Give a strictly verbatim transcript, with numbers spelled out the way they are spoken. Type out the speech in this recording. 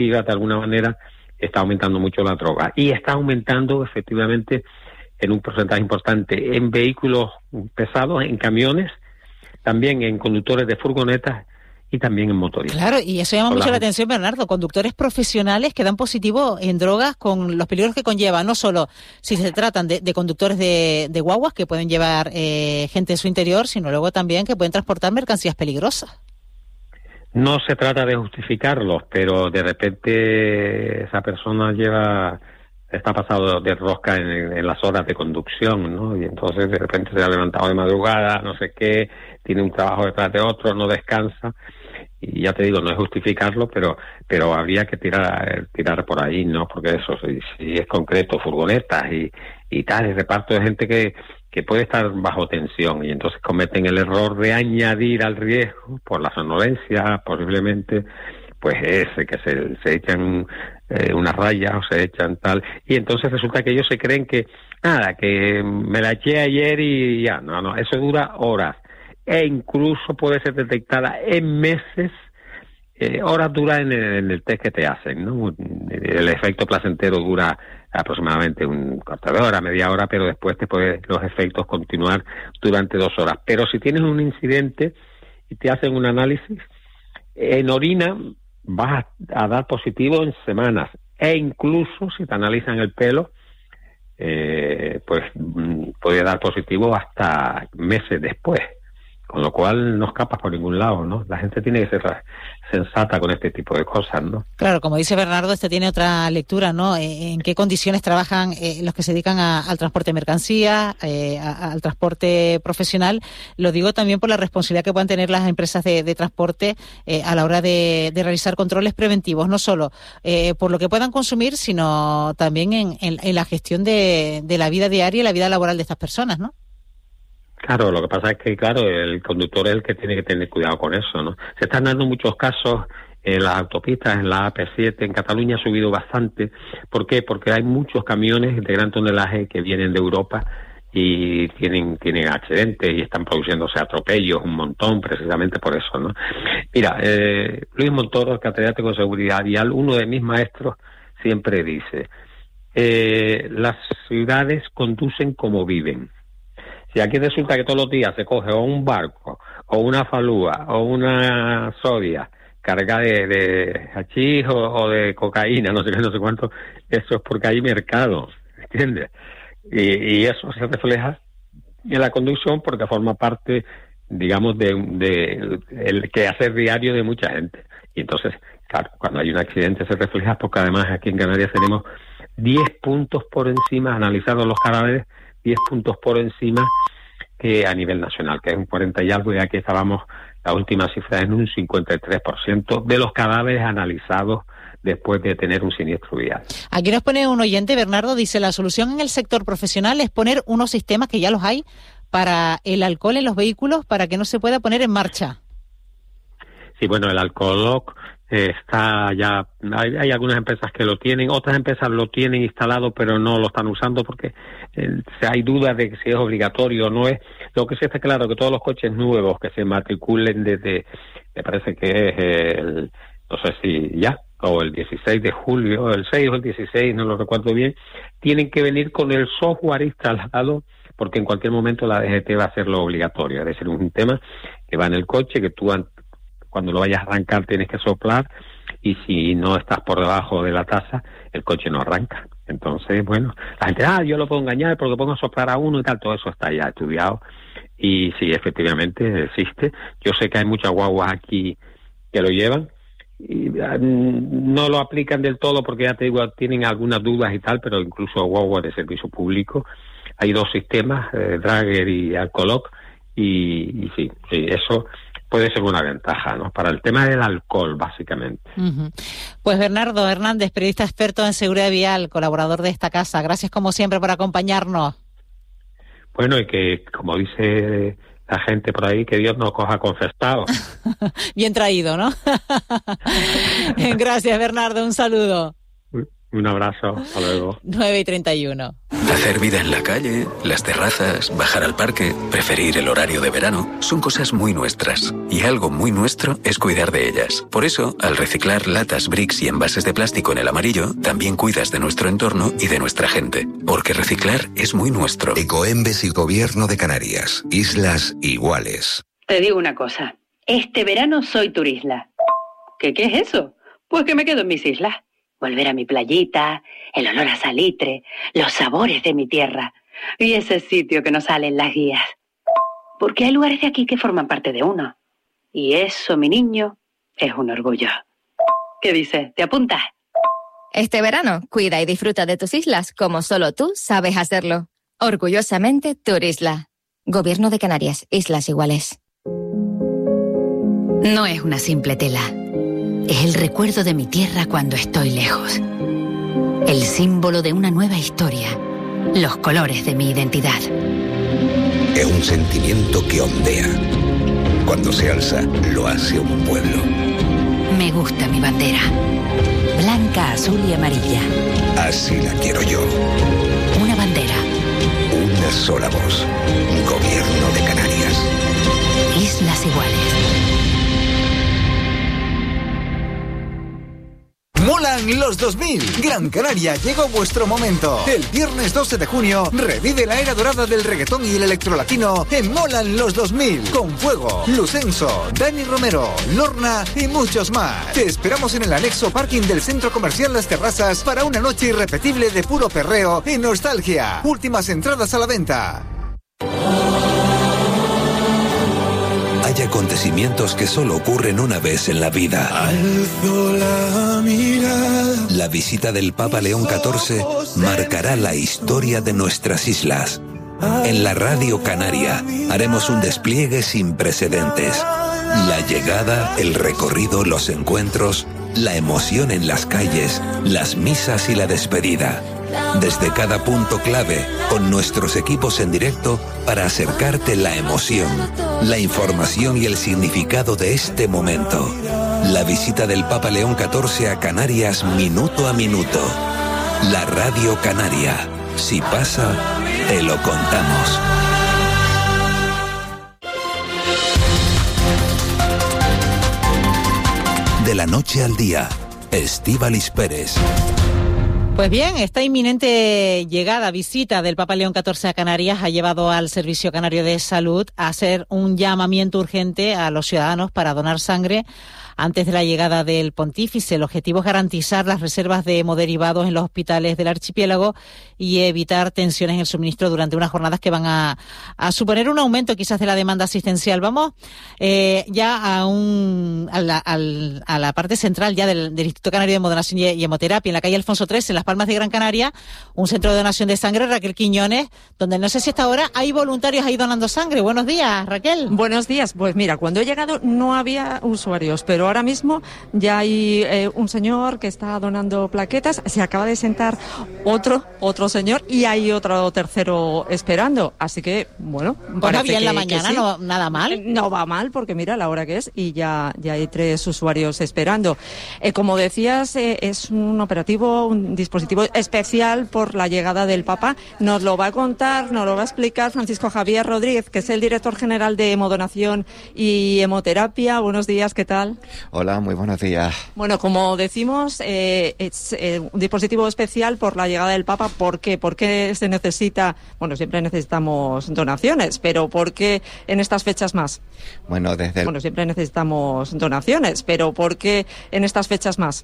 de alguna manera, está aumentando mucho la droga. Y está aumentando efectivamente en un porcentaje importante en vehículos pesados, en camiones, también en conductores de furgonetas y también en motoristas. Claro, y eso llama Hola. mucho la atención, Bernardo. Conductores profesionales que dan positivo en drogas con los peligros que conlleva, no solo si se tratan de, de conductores de, de guaguas que pueden llevar eh, gente en su interior, sino luego también que pueden transportar mercancías peligrosas. No se trata de justificarlos, pero de repente esa persona lleva, está pasado de rosca en, en las horas de conducción, ¿no? Y entonces de repente se ha levantado de madrugada, no sé qué, tiene un trabajo detrás de otro, no descansa. Y ya te digo, no es justificarlo, pero pero habría que tirar tirar por ahí, ¿no? Porque eso, si, si es concreto, furgonetas y, y tal, el reparto de gente que, que puede estar bajo tensión y entonces cometen el error de añadir al riesgo por la somnolencia, posiblemente, pues ese, que se, se echan eh, unas rayas o se echan tal, y entonces resulta que ellos se creen que, nada, que me la eché ayer y ya, no, no, eso dura horas. E incluso puede ser detectada en meses, eh, horas dura en el, en el test que te hacen, ¿no? El efecto placentero dura aproximadamente un cuarto de hora, media hora, pero después te puede los efectos continuar durante dos horas. Pero si tienes un incidente y te hacen un análisis, en orina vas a, a dar positivo en semanas, e incluso si te analizan el pelo, eh, pues puede dar positivo hasta meses después. Con lo cual no escapas por ningún lado, ¿no? La gente tiene que ser sensata con este tipo de cosas, ¿no? Claro, como dice Bernardo, este tiene otra lectura, ¿no? ¿En qué condiciones trabajan eh, los que se dedican a, al transporte de mercancías, eh, a, al transporte profesional? Lo digo también por la responsabilidad que puedan tener las empresas de, de transporte eh, a la hora de, de realizar controles preventivos, no solo eh, por lo que puedan consumir, sino también en, en, en la gestión de, de la vida diaria y la vida laboral de estas personas, ¿no? Claro, lo que pasa es que, claro, el conductor es el que tiene que tener cuidado con eso, ¿no? Se están dando muchos casos en las autopistas, en la A P siete, en Cataluña ha subido bastante. ¿Por qué? Porque hay muchos camiones de gran tonelaje que vienen de Europa y tienen tienen accidentes y están produciéndose atropellos, un montón, precisamente por eso, ¿no? Mira, eh, Luis Montoro, catedrático de Seguridad Vial, uno de mis maestros, siempre dice, eh, las ciudades conducen como viven. Si aquí resulta que todos los días se coge o un barco, o una falúa, o una sodia cargada de, de hachís o, o de cocaína, no sé qué, no sé cuánto, eso es porque hay mercado, ¿entiendes? Y, y eso se refleja en la conducción porque forma parte, digamos, de, de el quehacer diario de mucha gente. Y entonces, claro, cuando hay un accidente se refleja porque además aquí en Canarias tenemos diez puntos por encima, analizados los cadáveres, diez puntos por encima que a nivel nacional, que es un cuarenta y algo, y aquí estábamos, la última cifra en un cincuenta y tres por ciento de los cadáveres analizados después de tener un siniestro vial. Aquí nos pone un oyente, Bernardo, dice, la solución en el sector profesional es poner unos sistemas que ya los hay para el alcohol en los vehículos para que no se pueda poner en marcha. Sí, bueno, el alcohol eh, está ya, hay, hay algunas empresas que lo tienen, otras empresas lo tienen instalado pero no lo están usando porque eh, hay dudas de si es obligatorio o no es. Lo que sí está claro que todos los coches nuevos que se matriculen desde, me parece que es el, no sé si ya, o el dieciséis de julio, el seis o el dieciséis, no lo recuerdo bien, tienen que venir con el software instalado porque en cualquier momento la D G T va a hacerlo obligatorio, es decir, un tema que va en el coche, que tú cuando lo vayas a arrancar tienes que soplar y si no estás por debajo de la tasa, el coche no arranca. Entonces, bueno, la gente, ah, yo lo puedo engañar porque pongo a soplar a uno y tal, todo eso está ya estudiado y sí, efectivamente existe. Yo sé que hay muchas guaguas aquí que lo llevan y um, no lo aplican del todo porque ya te digo, tienen algunas dudas y tal, pero incluso guaguas de servicio público, hay dos sistemas, eh, Drager y Alcoloc, y, y sí, sí, eso puede ser una ventaja, ¿no? Para el tema del alcohol, básicamente. Uh-huh. Pues Bernardo Hernández, periodista experto en seguridad vial, colaborador de esta casa. Gracias como siempre por acompañarnos. Bueno, y que, como dice la gente por ahí, que Dios nos coja confesado. Bien traído, ¿no? Gracias, Bernardo. Un saludo. Un abrazo, hasta luego. nueve y treinta y uno. Hacer vida en la calle, las terrazas, bajar al parque, preferir el horario de verano, son cosas muy nuestras. Y algo muy nuestro es cuidar de ellas. Por eso, al reciclar latas, bricks y envases de plástico en el amarillo, también cuidas de nuestro entorno y de nuestra gente. Porque reciclar es muy nuestro. Ecoembes y Gobierno de Canarias. Islas iguales. Te digo una cosa. Este verano soy turisla. ¿Qué, qué es eso? Pues que me quedo en mis islas. Volver a mi playita, el olor a salitre, los sabores de mi tierra y ese sitio que nos sale en las guías. Porque hay lugares de aquí que forman parte de uno. Y eso, mi niño, es un orgullo. ¿Qué dices? ¿Te apuntas? Este verano, cuida y disfruta de tus islas como solo tú sabes hacerlo. Orgullosamente, Turisla. Gobierno de Canarias, Islas Iguales. No es una simple tela. Es el recuerdo de mi tierra cuando estoy lejos. El símbolo de una nueva historia. Los colores de mi identidad. Es un sentimiento que ondea. Cuando se alza, lo hace un pueblo. Me gusta mi bandera. Blanca, azul y amarilla. Así la quiero yo. Una bandera. Una sola voz. Gobierno de Canarias. Islas Iguales. Molan los dos mil. Gran Canaria, llegó vuestro momento. El viernes doce de junio revive la era dorada del reggaetón y el electrolatino en Molan los dos mil. Con Fuego, Lucenso, Dani Romero, Lorna y muchos más. Te esperamos en el anexo parking del Centro Comercial Las Terrazas para una noche irrepetible de puro perreo y nostalgia. Últimas entradas a la venta. Hay acontecimientos que solo ocurren una vez en la vida. Alzo la mirada. La visita del Papa León catorce marcará la historia de nuestras islas. En la Radio Canaria haremos un despliegue sin precedentes. La llegada, el recorrido, los encuentros, la emoción en las calles, las misas y la despedida. Desde cada punto clave, con nuestros equipos en directo para acercarte la emoción, la información y el significado de este momento. La visita del Papa León catorce a Canarias minuto a minuto. La Radio Canaria. Si pasa, te lo contamos. De la noche al día, Estíbaliz Pérez. Pues bien, esta inminente llegada, visita del Papa León catorce a Canarias ha llevado al Servicio Canario de Salud a hacer un llamamiento urgente a los ciudadanos para donar sangre antes de la llegada del pontífice. El objetivo es garantizar las reservas de hemoderivados en los hospitales del archipiélago y evitar tensiones en el suministro durante unas jornadas que van a, a suponer un aumento quizás de la demanda asistencial. Vamos eh, ya a, un, a, la, al, a la parte central ya del, del Instituto Canario de Modonación y, y Hemoterapia, en la calle Alfonso trece, en Las Palmas de Gran Canaria, un centro de donación de sangre, Raquel Quiñones, donde no sé si hasta ahora hay voluntarios ahí donando sangre. Buenos días, Raquel. Buenos días. Pues mira, cuando he llegado no había usuarios, pero ahora mismo ya hay eh, un señor que está donando plaquetas, se acaba de sentar otro, otro señor y hay otro tercero esperando, así que bueno, bueno, bien que, la mañana, sí. no nada mal. No va mal porque mira la hora que es y ya, ya hay tres usuarios esperando. Eh, como decías, eh, es un operativo, un dispositivo especial por la llegada del Papa. Nos lo va a contar, nos lo va a explicar Francisco Javier Rodríguez, que es el director general de Hemodonación y Hemoterapia. Buenos días, ¿qué tal? Hola, muy buenos días. Bueno, como decimos, eh, es eh, un dispositivo especial por la llegada del Papa. ¿Por qué? ¿Por qué se necesita? Bueno, siempre necesitamos donaciones, pero ¿por qué en estas fechas más? Bueno, desde el... Bueno, siempre necesitamos donaciones, pero ¿por qué en estas fechas más?